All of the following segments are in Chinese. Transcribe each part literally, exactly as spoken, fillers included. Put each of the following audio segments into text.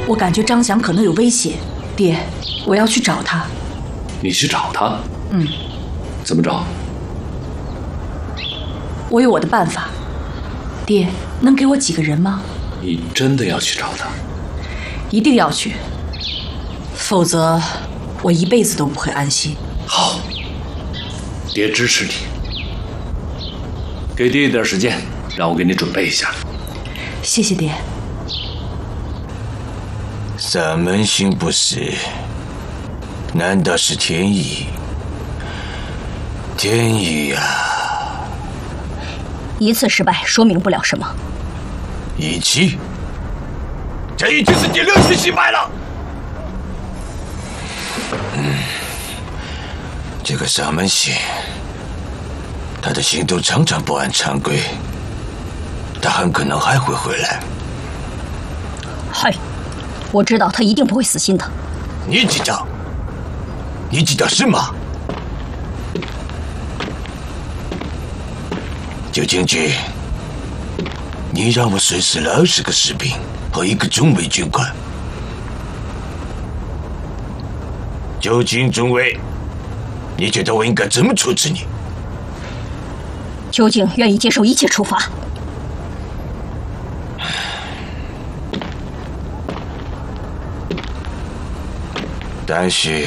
我感觉张翔可能有危险，爹，我要去找他。 你去找他？ 嗯。 怎么找？ 我有我的办法。爹，能给我几个人吗？ 你真的要去找他？ 一定要去，否则我一辈子都不会安心。 好，爹支持你。给爹一点时间，让我给你准备一下。 谢谢爹。 三门星不死，难道是天意？天意啊！ 一次失败说明不了什么。 一起，这已经是第六次失败了。嗯，这个三门星，他的行动常常不按常规，他很可能还会回来。 嗨，我知道他一定不会死心的。 你知道？你知道什么？九进去，你让我损失了二十个士兵和一个中尉军官。九进中尉，你觉得我应该怎么处置你？ 究竟愿意接受一切处罚。 但是，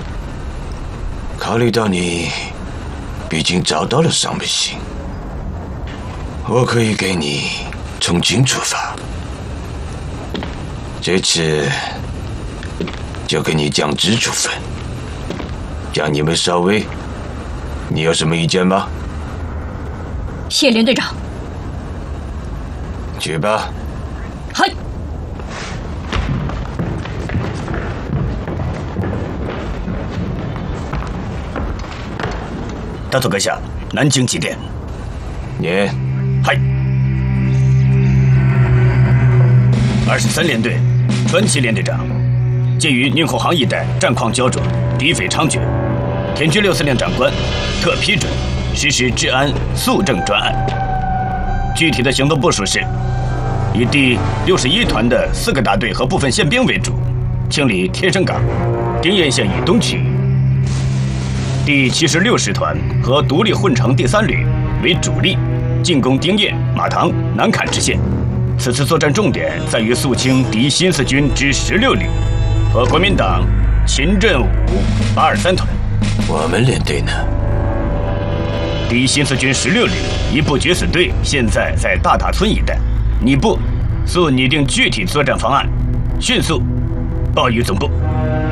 考虑到你毕竟找到了上门星，我可以给你从轻处罚。这次就给你降职处分，降你们少尉，你有什么意见吗？ 谢连队长。 去吧。 嗨。 大佐阁下，南京几点？ 念。 嗨。二十三联队，川崎连队长。鉴于宁后杭一带战况焦灼，敌匪猖獗，田居六司令长官特批准实施治安肃正专案。具体的行动部署是：以第六十一团的四个大队和部分宪兵为主，清理天生港、丁堰县以东区域；第七十六师团和独立混成第三旅为主力，进攻丁堰、马塘、南坎支线。此次作战重点在于肃清敌新四军之十六旅和国民党秦振武八二三团。 我们连队呢？ 敌新四军十六旅一部决死队现在在大塔村一带，你部速拟定具体作战方案，迅速报于总部。